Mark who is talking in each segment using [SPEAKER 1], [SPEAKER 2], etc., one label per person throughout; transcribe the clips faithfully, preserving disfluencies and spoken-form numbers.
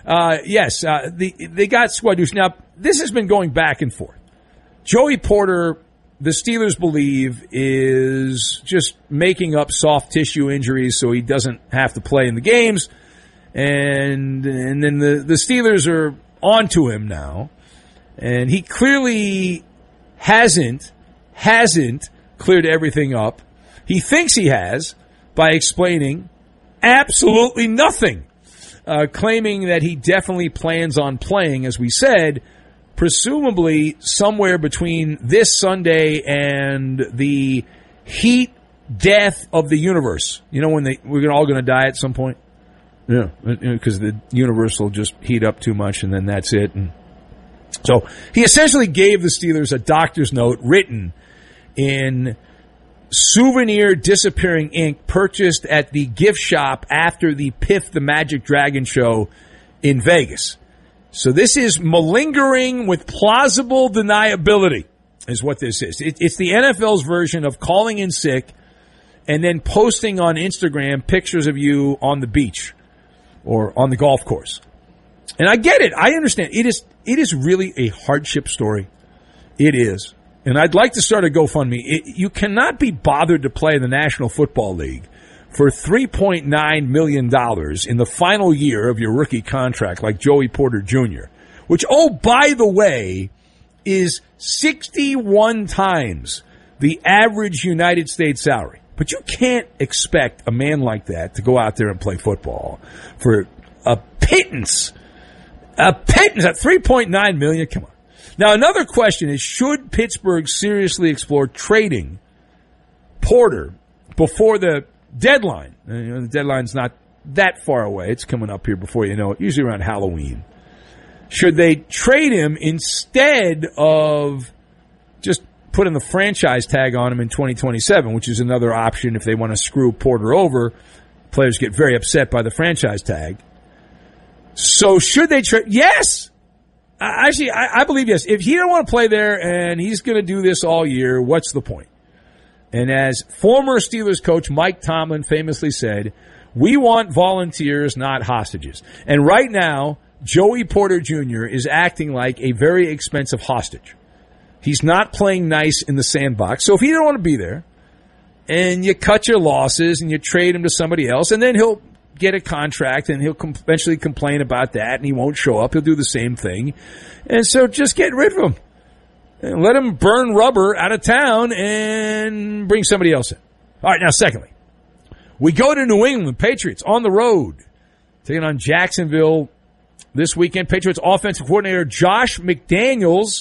[SPEAKER 1] Uh, yes, uh, the, they got Squadouche. Now, this has been going back and forth. Joey Porter, the Steelers believe, is just making up soft tissue injuries so he doesn't have to play in the games. And and then the, the Steelers are onto him now. And he clearly hasn't, hasn't cleared everything up. He thinks he has by explaining absolutely nothing. Uh, claiming that he definitely plans on playing, as we said, presumably somewhere between this Sunday and the heat death of the universe. You know when they we're all going to die at some point? Yeah, because the universe will just heat up too much and then that's it. And so he essentially gave the Steelers a doctor's note written in souvenir disappearing ink purchased at the gift shop after the Piff the Magic Dragon show in Vegas. So this is malingering with plausible deniability is what this is. It, it's the N F L's version of calling in sick and then posting on Instagram pictures of you on the beach or on the golf course. And I get it. I understand. It is, it is really a hardship story. It is. And I'd like to start a GoFundMe. It, you cannot be bothered to play in the National Football League for three point nine million dollars in the final year of your rookie contract like Joey Porter Junior, which, oh, by the way, is sixty-one times the average United States salary. But you can't expect a man like that to go out there and play football for a pittance. A pittance at three point nine million dollars. Come on. Now, another question is, should Pittsburgh seriously explore trading Porter before the deadline? You know, the deadline's not that far away. It's coming up here before you know it, usually around Halloween. Should they trade him instead of just putting the franchise tag on him in twenty twenty-seven, which is another option if they want to screw Porter over? Players get very upset by the franchise tag. So should they trade? Yes! Actually, I, I believe yes. If he don't want to play there and he's going to do this all year, what's the point? And as former Steelers coach Mike Tomlin famously said, we want volunteers, not hostages. And right now, Joey Porter Junior is acting like a very expensive hostage. He's not playing nice in the sandbox. So if he don't want to be there, and you cut your losses and you trade him to somebody else, and then he'll get a contract, and he'll com- eventually complain about that, and he won't show up. He'll do the same thing. And so just get rid of him. And let him burn rubber out of town and bring somebody else in. All right, now, secondly, we go to New England, Patriots on the road, taking on Jacksonville this weekend. Patriots offensive coordinator Josh McDaniels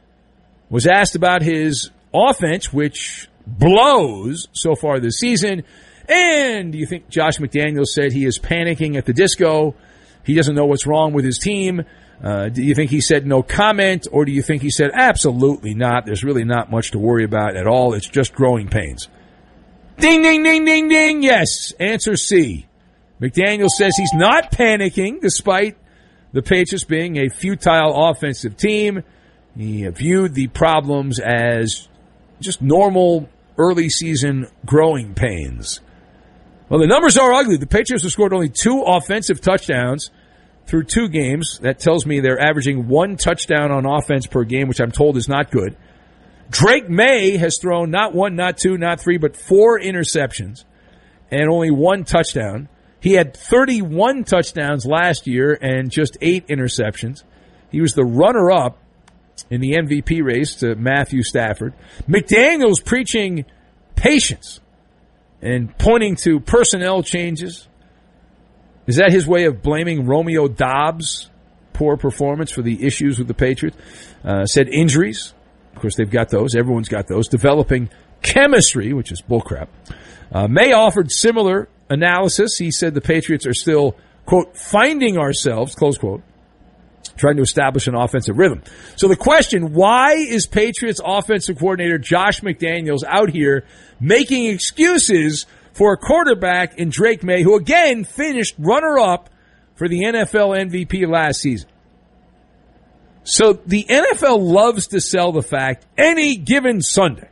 [SPEAKER 1] was asked about his offense, which blows so far this season. And do you think Josh McDaniels said he is panicking at the disco? He doesn't know what's wrong with his team. Uh, do you think he said no comment, or do you think he said absolutely not? There's really not much to worry about at all. It's just growing pains. Ding, ding, ding, ding, ding. Yes, answer C. McDaniels says he's not panicking despite the Patriots being a futile offensive team. He viewed the problems as just normal early season growing pains. Well, the numbers are ugly. The Patriots have scored only two offensive touchdowns through two games. That tells me they're averaging one touchdown on offense per game, which I'm told is not good. Drake May has thrown not one, not two, not three, but four interceptions and only one touchdown. He had thirty-one touchdowns last year and just eight interceptions. He was the runner-up in the M V P race to Matthew Stafford. McDaniels preaching patience and pointing to personnel changes. Is that his way of blaming Romeo Dobbs' poor performance for the issues with the Patriots? Uh, said injuries. Of course, they've got those. Everyone's got those. Developing chemistry, which is bullcrap. Uh, May offered similar analysis. He said the Patriots are still, quote, finding ourselves, close quote, trying to establish an offensive rhythm. So the question, why is Patriots offensive coordinator Josh McDaniels out here making excuses for a quarterback in Drake May, who again finished runner-up for the N F L M V P last season? So the N F L loves to sell the fact any given Sunday,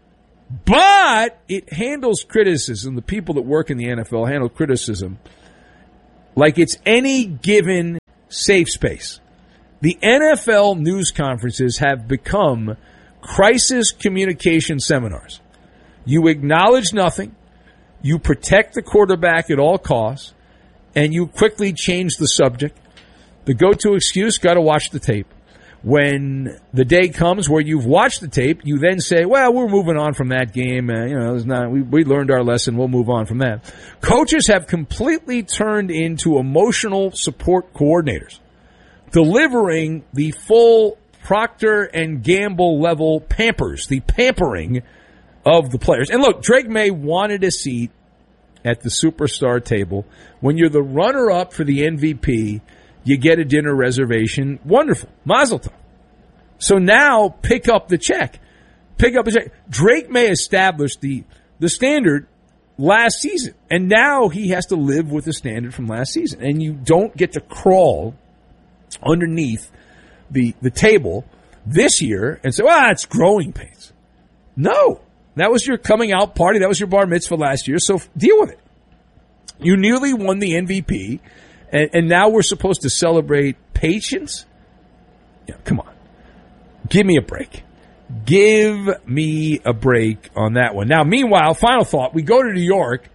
[SPEAKER 1] but it handles criticism. The people that work in the N F L handle criticism like it's any given safe space. The N F L news conferences have become crisis communication seminars. You acknowledge nothing, you protect the quarterback at all costs, and you quickly change the subject. The go-to excuse, got to watch the tape. When the day comes where you've watched the tape, you then say, well, we're moving on from that game. Uh, you know, it's not, we, we learned our lesson. We'll move on from that. Coaches have completely turned into emotional support coordinators, delivering the full Procter and Gamble level pampers, the pampering of the players. And look, Drake May wanted a seat at the superstar table. When you're the runner-up for the M V P, you get a dinner reservation. Wonderful. Mazel tov. So now pick up the check. Pick up the check. Drake May established the, the standard last season, and now he has to live with the standard from last season. And you don't get to crawl underneath the the table this year and say, well, it's growing pains. No. That was your coming out party. That was your bar mitzvah last year, so deal with it. You nearly won the M V P, and, and now we're supposed to celebrate patience? Yeah, come on. Give me a break. Give me a break on that one. Now, meanwhile, final thought, we go to New York,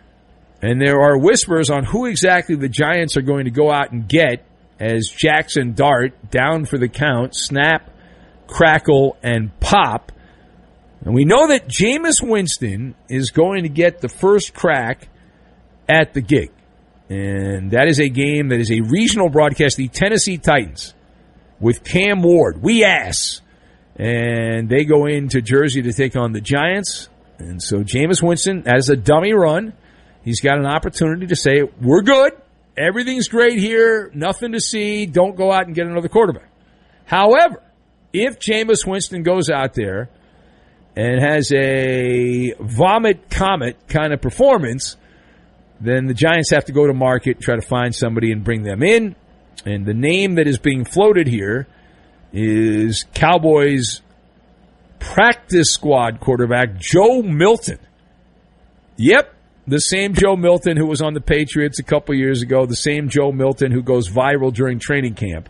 [SPEAKER 1] and there are whispers on who exactly the Giants are going to go out and get as Jackson Dart, down for the count, snap, crackle, and pop. And we know that Jameis Winston is going to get the first crack at the gig. And that is a game that is a regional broadcast, the Tennessee Titans, with Cam Ward. We ass. And they go into Jersey to take on the Giants. And so Jameis Winston, as a dummy run, he's got an opportunity to say, we're good. Everything's great here. Nothing to see. Don't go out and get another quarterback. However, if Jameis Winston goes out there and has a vomit comet kind of performance, then the Giants have to go to market, try to find somebody and bring them in. And the name that is being floated here is Cowboys practice squad quarterback Joe Milton. Yep, the same Joe Milton who was on the Patriots a couple years ago, the same Joe Milton who goes viral during training camp.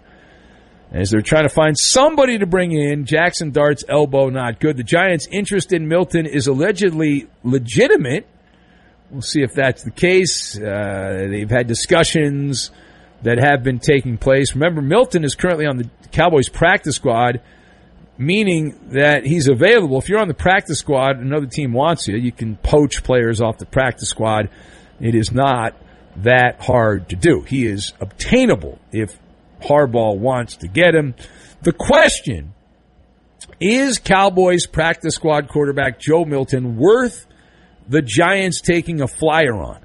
[SPEAKER 1] As they're trying to find somebody to bring in, Jackson Dart's elbow not good. The Giants' interest in Milton is allegedly legitimate. We'll see if that's the case. Uh, they've had discussions that have been taking place. Remember, Milton is currently on the Cowboys practice squad, meaning that he's available. If you're on the practice squad and another team wants you, you can poach players off the practice squad. It is not that hard to do. He is obtainable if Harbaugh wants to get him. The question, is Cowboys practice squad quarterback Joe Milton worth the Giants taking a flyer on?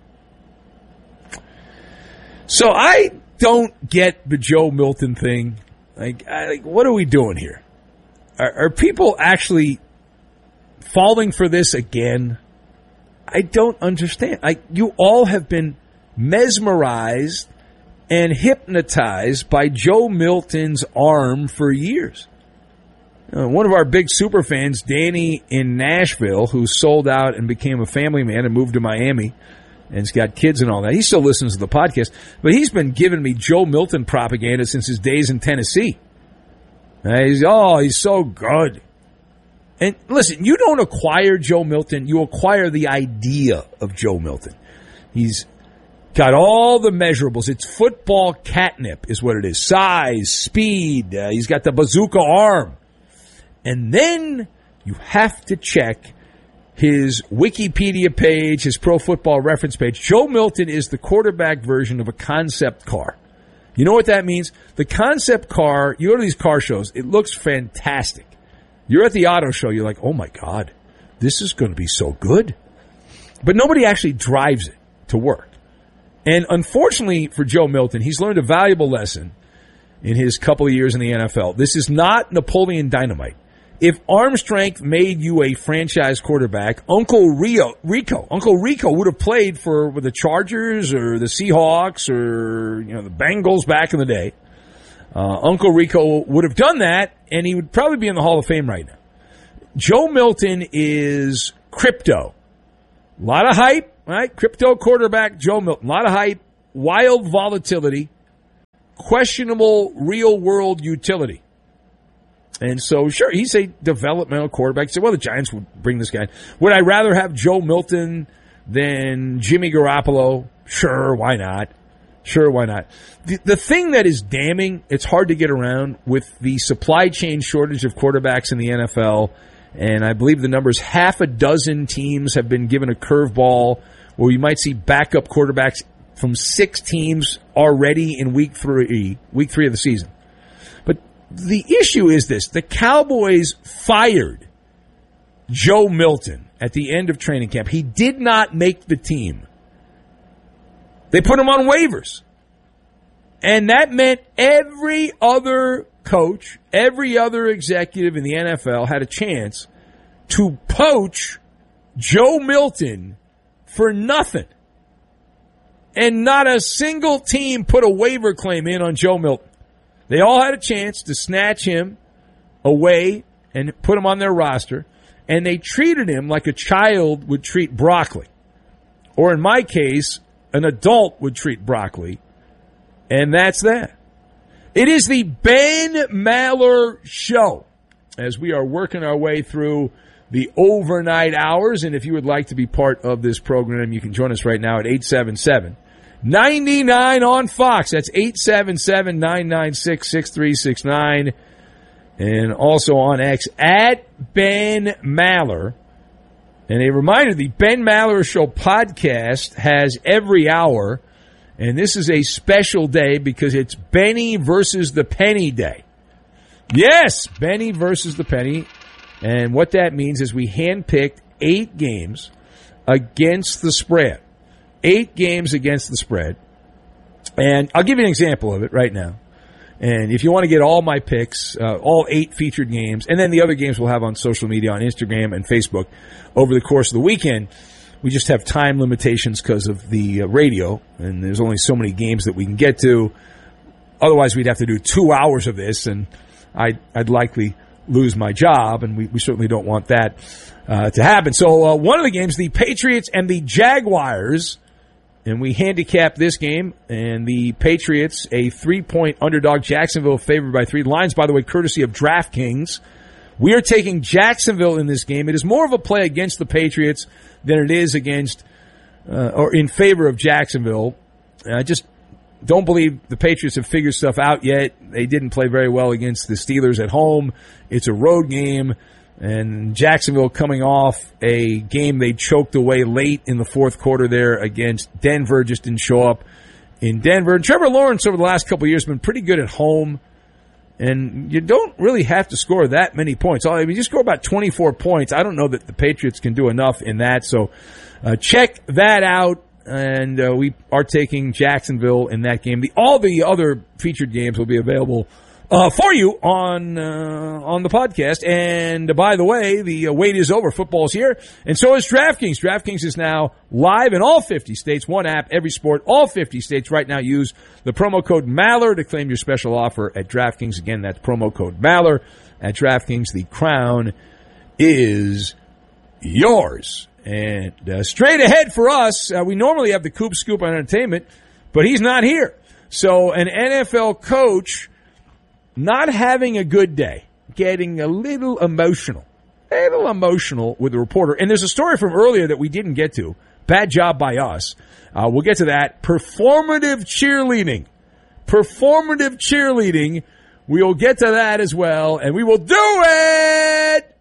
[SPEAKER 1] So I don't get the Joe Milton thing. Like, I, like what are we doing here? Are, are people actually falling for this again? I don't understand. Like, you all have been mesmerized and hypnotized by Joe Milton's arm for years. Uh, one of our big super fans, Danny in Nashville, who sold out and became a family man and moved to Miami and has got kids and all that. He still listens to the podcast, but he's been giving me Joe Milton propaganda since his days in Tennessee. Uh, he's, oh, he's so good. And listen, you don't acquire Joe Milton. You acquire the idea of Joe Milton. He's got all the measurables. It's football catnip is what it is. Size, speed. Uh, he's got the bazooka arm. And then you have to check his Wikipedia page, his Pro Football Reference page. Joe Milton is the quarterback version of a concept car. You know what that means? The concept car, you go to these car shows, it looks fantastic. You're at the auto show, you're like, oh my God, this is going to be so good. But nobody actually drives it to work. And unfortunately for Joe Milton, he's learned a valuable lesson in his couple of years in the N F L. This is not Napoleon Dynamite. If arm strength made you a franchise quarterback, Uncle Rio, Rico, Uncle Rico would have played for the Chargers or the Seahawks or, you know, the Bengals back in the day. Uh, Uncle Rico would have done that, and he would probably be in the Hall of Fame right now. Joe Milton is crypto. A lot of hype, right? Crypto quarterback Joe Milton. A lot of hype, wild volatility, questionable real-world utility. And so, sure, he's a developmental quarterback. So, well, the Giants would bring this guy. Would I rather have Joe Milton than Jimmy Garoppolo? Sure, why not? Sure, why not? The, the thing that is damning, it's hard to get around with the supply chain shortage of quarterbacks in the N F L, and I believe the number is half a dozen teams have been given a curveball where you might see backup quarterbacks from six teams already in week three, week three of the season. But the issue is this. The Cowboys fired Joe Milton at the end of training camp. He did not make the team. They put him on waivers. And that meant every other coach, every other executive in the N F L had a chance to poach Joe Milton for nothing. And not a single team put a waiver claim in on Joe Milton. They all had a chance to snatch him away and put him on their roster, and they treated him like a child would treat broccoli. Or in my case, an adult would treat broccoli, and that's that. It is the Ben Maller Show as we are working our way through the overnight hours, and if you would like to be part of this program, you can join us right now at eight seven seven, nine nine on Fox. That's eight seven seven, nine nine six, six three six nine. And also on X, at Ben Maller. And a reminder, the Ben Maller Show podcast has every hour, and this is a special day because it's Benny versus the Penny Day. Yes, Benny versus the Penny. And what that means is we handpicked eight games against the spread. Eight games against the spread. And I'll give you an example of it right now. And if you want to get all my picks, uh, all eight featured games, and then the other games we'll have on social media, on Instagram and Facebook over the course of the weekend, we just have time limitations because of the uh, radio, and there's only so many games that we can get to. Otherwise, we'd have to do two hours of this, and I'd, I'd likely lose my job, and we, we certainly don't want that uh, to happen. So uh, one of the games, the Patriots and the Jaguars, and we handicap this game, and the Patriots, a three-point underdog, Jacksonville favored by three. Lines, by the way, courtesy of DraftKings. We are taking Jacksonville in this game. It is more of a play against the Patriots than it is against uh, or in favor of Jacksonville. I just don't believe the Patriots have figured stuff out yet. They didn't play very well against the Steelers at home. It's a road game. And Jacksonville coming off a game they choked away late in the fourth quarter there against Denver, just didn't show up in Denver. And Trevor Lawrence over the last couple of years has been pretty good at home. And you don't really have to score that many points. I mean, you score about twenty-four points. I don't know that the Patriots can do enough in that. So uh, check that out. And uh, we are taking Jacksonville in that game. The, all the other featured games will be available Uh, for you on uh, on the podcast. And uh, by the way, the uh, wait is over. Football's here. And so is DraftKings. DraftKings is now live in all fifty states. One app, every sport, all fifty states. Right now, use the promo code Maller to claim your special offer at DraftKings. Again, that's promo code Maller at DraftKings. The crown is yours. And uh, straight ahead for us, uh, we normally have the Coop Scoop on entertainment, but he's not here. So an N F L coach not having a good day, getting a little emotional, a little emotional with the reporter. And there's a story from earlier that we didn't get to. Bad job by us. Uh, we'll get to that. Performative cheerleading. Performative cheerleading. We'll get to that as well, and we will do it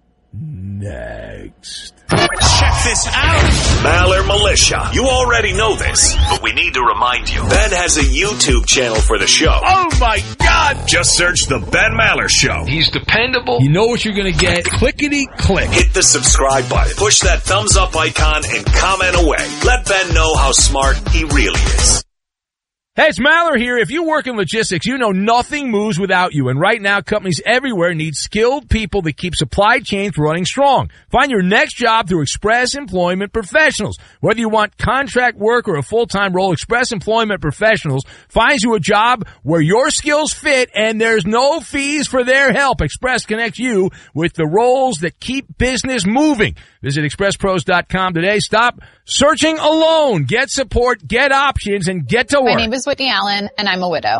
[SPEAKER 1] next.
[SPEAKER 2] Check this out. Maller Militia. You already know this, but we need to remind you. Ben has a YouTube channel for the show.
[SPEAKER 1] Oh, my God.
[SPEAKER 2] Just search The Ben Maller Show.
[SPEAKER 3] He's dependable.
[SPEAKER 1] You know what you're going to get. Clickety click.
[SPEAKER 2] Hit the subscribe button. Push that thumbs up icon and comment away. Let Ben know how smart he really is.
[SPEAKER 1] Hey, it's Maller here. If you work in logistics, you know nothing moves without you. And right now, companies everywhere need skilled people that keep supply chains running strong. Find your next job through Express Employment Professionals. Whether you want contract work or a full-time role, Express Employment Professionals finds you a job where your skills fit and there's no fees for their help. Express connects you with the roles that keep business moving. Visit express pros dot com today. Stop searching alone. Get support, get options, and get to work.
[SPEAKER 4] My name is Whitney Allen, and I'm a widow.